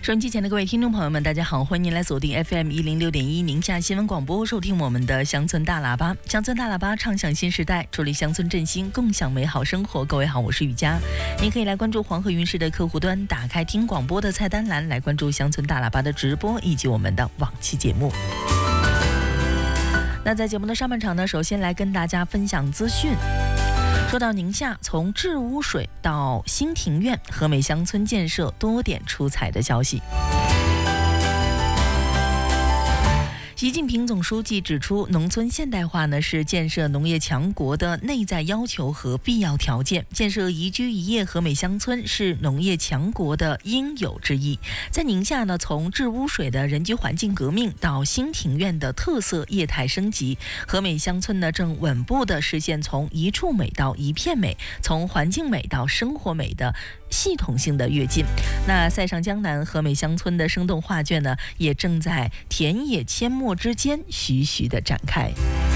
收音机前的各位听众朋友们，大家好，欢迎您来锁定 FM106.1 宁夏新闻广播，收听我们的乡村大喇叭。乡村大喇叭唱响新时代，助力乡村振兴，共享美好生活。各位好，我是雨佳。您可以来关注黄河云视的客户端，打开听广播的菜单栏，来关注乡村大喇叭的直播以及我们的往期节目。那在节目的上半场呢，首先来跟大家分享资讯。说到宁夏从治污水到新庭院，和美乡村建设多点出彩的消息。习近平总书记指出，农村现代化呢是建设农业强国的内在要求和必要条件，建设宜居宜业和美乡村是农业强国的应有之义。在宁夏呢，从治污水的人居环境革命到新庭院的特色业态升级，和美乡村呢正稳步的实现从一处美到一片美，从环境美到生活美的系统性的跃进。那塞上江南和美乡村的生动画卷呢，也正在田野阡陌之间徐徐地展开。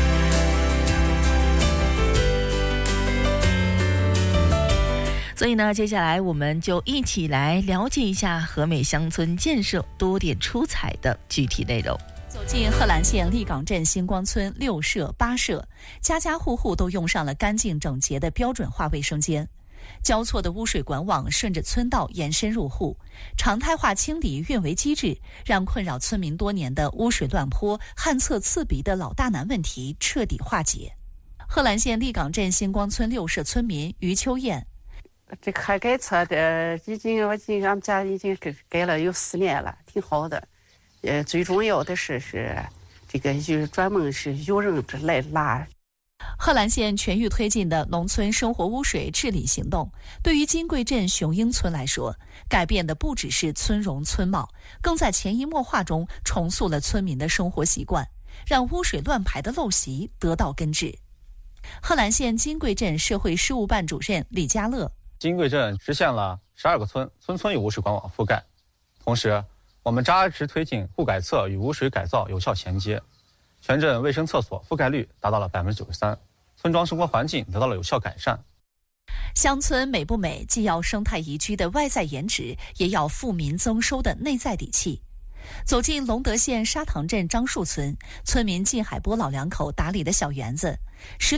所以呢，接下来我们就一起来了解一下和美乡村建设多点出彩的具体内容。 走进贺兰县立岗镇星光村6社8社，家家户户都用上了干净整洁的标准化卫生间。交错的污水管网顺着村道延伸入户，常态化清理运维机制让困扰村民多年的污水乱泼、旱厕刺鼻的老大难问题彻底化解。贺兰县立岗镇星光村6社村民于秋燕， 这还改厕的我俺们家已经改了有4年了，挺好的。最重要的是这个就是专门是有人来拉。 贺兰县全域推进的农村生活污水治理行动，对于金贵镇雄鹰村来说，改变的不只是村容村貌，更在潜移默化中重塑了村民的生活习惯，让污水乱排的陋习得到根治。贺兰县金贵镇社会事务办主任李家乐， 金贵镇实现了12个村，村村有污水管网覆盖，同时我们扎实推进户改厕与污水改造有效衔接。全镇卫生厕所覆盖率达到了93%，村庄生活环境得到了有效改善。 乡村美不美，既要生态宜居的外在颜值，也要富民增收的内在底气。走进隆德县沙塘镇樟树村，村民靳海波老两口打理的小园子